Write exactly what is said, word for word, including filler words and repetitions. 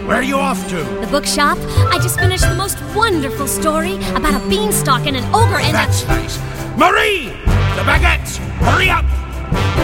Where are you off to? The bookshop. I just finished the most wonderful story about a beanstalk and an ogre and That's a... nice. Marie! The baguettes! Hurry up!